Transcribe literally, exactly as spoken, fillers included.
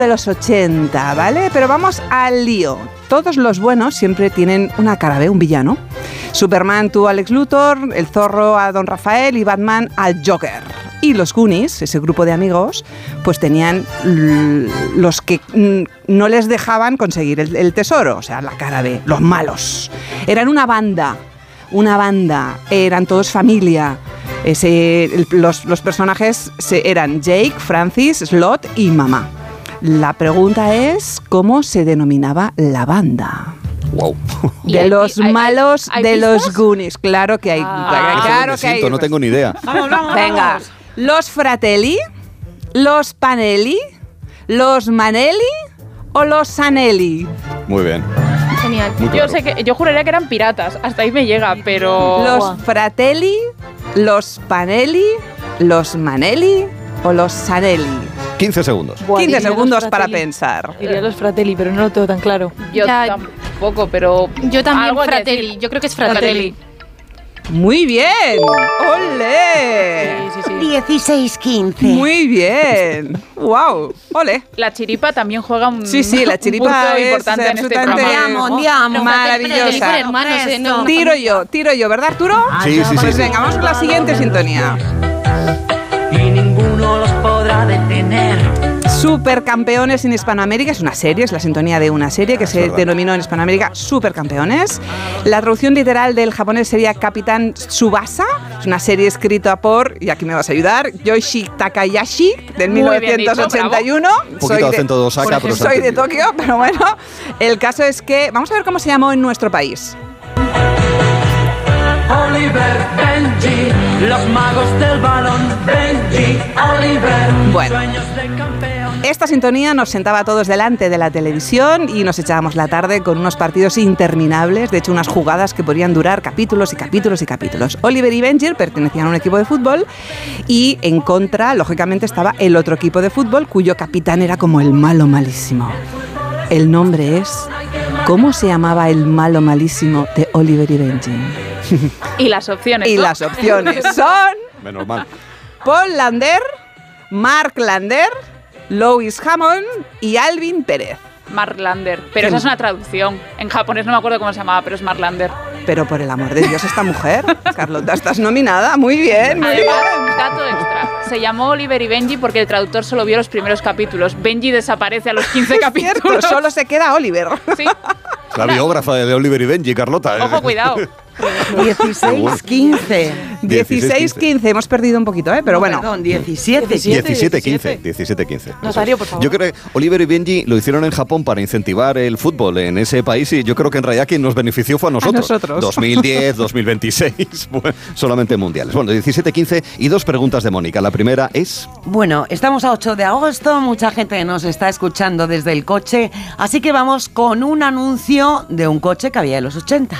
de los ochenta, ¿vale? Pero vamos al lío. Todos los buenos siempre tienen una cara B, un villano. Superman tuvo a Lex Luthor, el Zorro a Don Rafael y Batman al Joker. Y los Goonies, ese grupo de amigos, pues tenían l- los que mm, no les dejaban conseguir el, el tesoro, o sea, la cara B, los malos. Eran una banda, una banda, eran todos familia. Ese, el, los, los personajes se, eran Jake, Francis, Slot y Mamá. La pregunta es, ¿cómo se denominaba la banda? Wow. De hay- los hay- malos hay- hay de pistas? los Goonies. Claro que hay. Ah. claro Me que hay. siento, no tengo ni idea. Vamos, vamos, Venga. vamos. ¿Los Fratelli? ¿Los Panelli? ¿Los Manelli? ¿O los Sanelli? Muy bien. Genial. Muy Yo claro. sé que yo juraría que eran piratas, hasta ahí me llega, pero ¿Los Fratelli? ¿Los Panelli? ¿Los Manelli? ¿O los Sanelli? quince segundos. Buah, quince diría los segundos para Fratelli. pensar. Diría los Fratelli, pero no lo tengo tan claro. yo Ya- tampoco, pero Yo también algo hay que Fratelli, decir. yo creo que es Fratelli. Muy bien. ¡Ole! Sí, sí, sí. dieciséis quince. Muy bien. ¡Wow! ¡Ole! La chiripa también juega un, Sí, sí, la chiripa un punto es importante en este absolutamente- programa. Andiamo, andiamo. Maravillosa. Fratelli, hermanos, eh, no- Tiro yo, tiro yo, ¿verdad, Arturo? Sí, sí, sí, Pues sí. venga, vamos con la siguiente sintonía. Y ninguno los podrá detener. Supercampeones en Hispanoamérica, es una serie, es la sintonía de una serie que se verdad. denominó en Hispanoamérica Supercampeones. La traducción literal del japonés sería Capitán Tsubasa, es una serie escrita por, y aquí me vas a ayudar, Yoichi Takayashi, del Muy mil bien dicho, novecientos ochenta y uno. Un poquito de acento de Osaka, pero soy de bastante Tokio, pero bueno, el caso es que, vamos a ver cómo se llamó en nuestro país. Oliver, Benji, los magos del balón. Benji, Oliver, Bueno. sueños de campeón. Esta sintonía nos sentaba a todos delante de la televisión y nos echábamos la tarde con unos partidos interminables, de hecho unas jugadas que podrían durar capítulos y capítulos y capítulos. Oliver y Benji pertenecían a un equipo de fútbol y en contra, lógicamente, estaba el otro equipo de fútbol cuyo capitán era como el malo malísimo. El nombre es... ¿Cómo se llamaba el malo malísimo de Oliver y Benji? Y las opciones, Y ¿no? las opciones son... Menos mal. Paul Lander, Mark Lander, Lois Hammond y Alvin Pérez. Marlander, pero esa es una traducción. En japonés no me acuerdo cómo se llamaba, pero es Marlander. Pero por el amor de Dios, esta mujer, Carlota, estás nominada. Muy bien, muy bien. Además, dato extra, se llamó Oliver y Benji porque el traductor solo vio los primeros capítulos. Benji desaparece a los quince Cierto, capítulos. solo se queda Oliver. Sí. La biógrafa de Oliver y Benji, Carlota. Ojo, cuidado. dieciséis quince. dieciséis quince, hemos perdido un poquito, ¿eh? Pero bueno. Perdón, diecisiete. diecisiete quince. diecisiete quince. Notario, por favor. Yo creo que Oliver y Benji lo hicieron en Japón para incentivar el fútbol en ese país y yo creo que en realidad quien nos benefició fue a nosotros. nosotros. dos mil diez, dos mil veintiséis, bueno, solamente mundiales. Bueno, diecisiete quince y dos preguntas de Mónica. La primera es... Bueno, estamos a ocho de agosto, mucha gente nos está escuchando desde el coche, así que vamos con un anuncio de un coche que había en los ochenta.